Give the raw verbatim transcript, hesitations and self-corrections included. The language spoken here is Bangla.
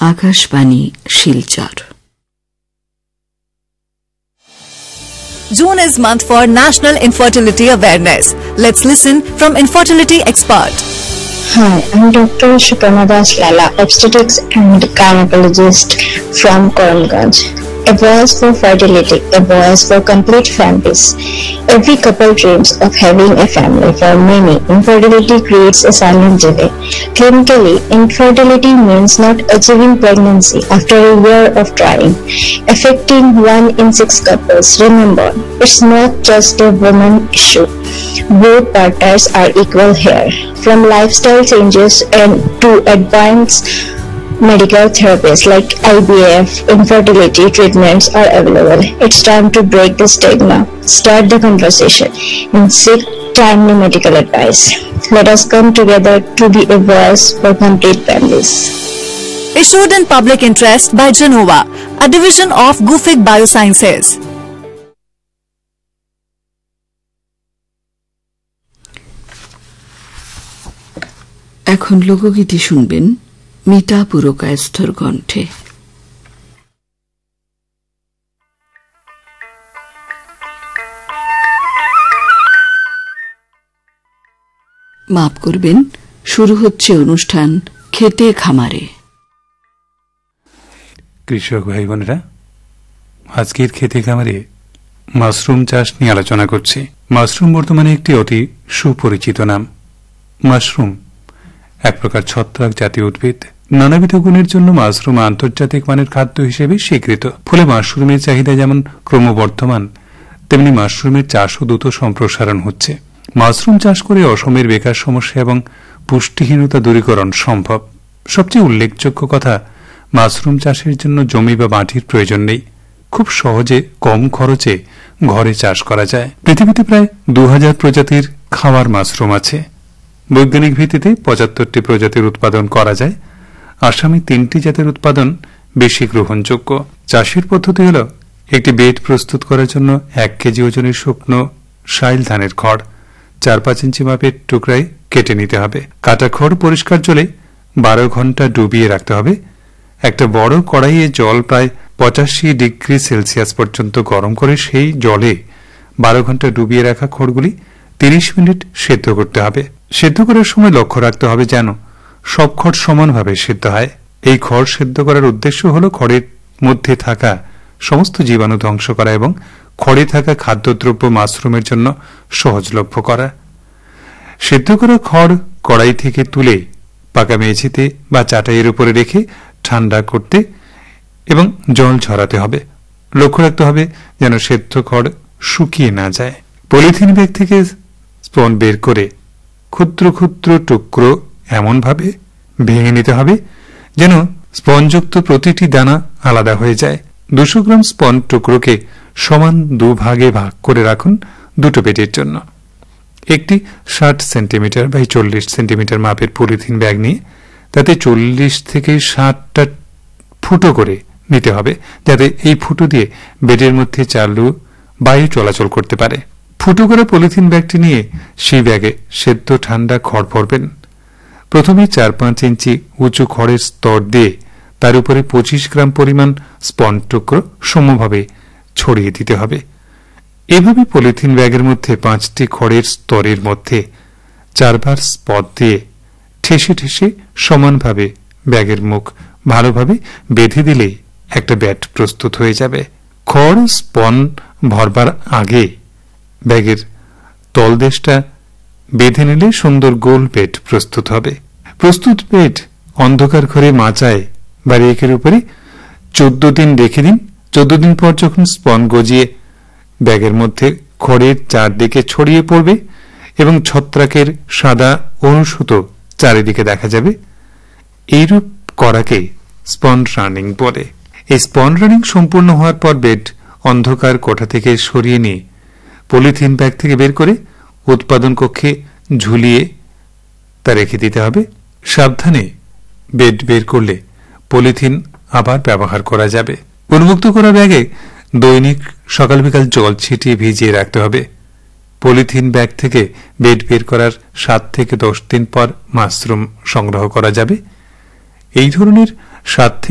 Akashvani Silchar. June is month for National Infertility Awareness. Let's listen from infertility expert. Hi, I'm Doctor Shukana Das Lala, obstetrics and gynecologist from Karamganj. A voice for fertility, a voice for complete families. Every couple dreams of having a family. For many, infertility creates a silent delay. Clinically, infertility means not achieving pregnancy after a year of trying, affecting one in six couples. Remember, it's not just a woman issue. Both partners are equal here. From lifestyle changes and to advanced medical therapies like I V F, infertility treatments are available. It's time to break the stigma, start the conversation, and seek timely medical advice. Let us come together to be a voice for complete families. Issued in public interest by Genova, a division of Gufic Biosciences. এখন লোকগীতি শুনবেন মিতা পুরকায়স্থর কণ্ঠে। মাফ করবেন, শুরু হচ্ছে অনুষ্ঠান খেতে খামারে। কৃষক ভাই বোনেরা, আজকের খেতে খামারে মাশরুম চাষ নিয়ে আলোচনা করছি। মাশরুম বর্তমানে একটি অতি সুপরিচিত নাম। মাশরুম এক প্রকার ছত্রাক জাতীয় উদ্ভিদ। নানাবিধ গুণের জন্য মাশরুম আন্তর্জাতিক মানের খাদ্য হিসেবে স্বীকৃত। ফলে মাশরুমের চাহিদা যেমন ক্রমবর্ধমান, তেমনি মাশরুমের চাষও দ্রুত সম্প্রসারণ হচ্ছে। মাশরুম চাষ করে অসমের বেকার সমস্যা এবং পুষ্টিহীনতা দূরীকরণ সম্ভব। সবচেয়ে উল্লেখযোগ্য কথা, মাশরুম চাষের জন্য জমি বা মাটির প্রয়োজন নেই। খুব সহজে কম খরচে ঘরে চাষ করা যায়। পৃথিবীতে প্রায় দু হাজার প্রজাতির খাওয়ার মাশরুম আছে। বৈজ্ঞানিক ভিত্তিতে পঁচাত্তরটি প্রজাতির উৎপাদন করা যায়। আসামে তিনটি জাতের উৎপাদন বেশি গ্রহণযোগ্য। চাষের পদ্ধতি হল, একটি বেড প্রস্তুত করার জন্য এক কেজি ওজনের শুকনো শাইল ধানের খড় চার পাঁচ ইঞ্চি মাপের টুকরায় কেটে নিতে হবে। কাটা খড় পরিষ্কার জলে বারো ঘন্টা ডুবিয়ে রাখতে হবে। একটা বড় কড়াইয়ে জল প্রায় পঁচাশি ডিগ্রি সেলসিয়াস পর্যন্ত গরম করে সেই জলে বারো ঘন্টা ডুবিয়ে রাখা খড়গুলি তিরিশ মিনিট সেদ্ধ করতে হবে। সেদ্ধ করার সময় লক্ষ্য রাখতে হবে যেন সব খড় সমানভাবে সেদ্ধ হয়। এই খড় সেদ্ধ করার উদ্দেশ্য হল খড়ের মধ্যে থাকা সমস্ত জীবাণু ধ্বংস করা এবং খড়ে থাকা খাদ্যদ্রব্য মাশরুমের জন্য সহজলভ্য করা। সেদ্ধ করা খড় কড়াই থেকে তুলে পাকা মেঝেতে বা চাটাইয়ের উপরে রেখে ঠান্ডা করতে এবং জল ঝরাতে হবে। লক্ষ্য রাখতে হবে যেন সেদ্ধ খড় শুকিয়ে না যায়। পলিথিন ব্যাগ থেকে স্পন বের করে ক্ষুদ্র ক্ষুদ্র টুকরো এমনভাবে ভেঙে নিতে হবে যেন স্পনযুক্ত প্রতিটি দানা আলাদা হয়ে যায়। দুশো গ্রাম স্পন টুকরোকে সমান দুভাগে ভাগ করে রাখুন দুটো পেটের জন্য। একটি ষাট সেন্টিমিটার বাই চল্লিশ সেন্টিমিটার মাপের পলিথিন ব্যাগ নিয়ে তাতে চল্লিশ থেকে ষাটটা ফুটো করে নিতে হবে, যাতে এই ফুটো দিয়ে বেডের মধ্যে চালু বায়ু চলাচল করতে পারে। ফুটো করে পলিথিন ব্যাগটি নিয়ে সেই ব্যাগে সেদ্ধ ঠান্ডা খড় ভরবেন। প্রথমে চার পাঁচ ইঞ্চি উঁচু খড়ের স্তর দিয়ে তার উপরে পঁচিশ গ্রাম পরিমাণ স্পন টুকরো সমভাবে ছড়িয়ে দিতে হবে। এভাবে পলিথিন ব্যাগের মধ্যে পাঁচটি খড়ের স্তরের মধ্যে চারবার স্পট দিয়ে ঠেসে ঠেসে সমানভাবে ব্যাগের মুখ ভালোভাবে বেঁধে দিলে একটা ব্যাট প্রস্তুত হয়ে যাবে। খড় স্পন ভরবার আগে ব্যাগের তলদেশটা বেঁধে নিলে সুন্দর গোল বেড প্রস্তুত হবে। প্রস্তুত বেড অন্ধকার ঘরে মাচায় বা রেকের উপরে চোদ্দ দিন রেখে দিন। চোদ্দ দিন পর যখন স্পন গজিয়ে ব্যাগের মধ্যে খড়ের চারদিকে ছড়িয়ে পড়বে এবং ছত্রাকের সাদা অনুসুতো চারিদিকে দেখা যাবে, এইরূপ করাকে স্পন রানিং বলে। এই স্পন রানিং সম্পূর্ণ হওয়ার পর বেড অন্ধকার কোঠা থেকে সরিয়ে নিয়ে পলিথিন ব্যাগ থেকে বের করে উৎপাদন কক্ষে ঝুলিয়ে তা রেখে দিতে হবে। সাবধানে বেড বের করলে পলিথিন আবার ব্যবহার করা যাবে। উন্মুক্ত করা ব্যাগে দৈনিক সকাল বিকাল জল ছিটিয়ে ভিজিয়ে রাখতে হবে। পলিথিন ব্যাগ থেকে বেড বের করার সাত থেকে দশ দিন পর মাশরুম সংগ্রহ করা যাবে। এই ধরনের সাত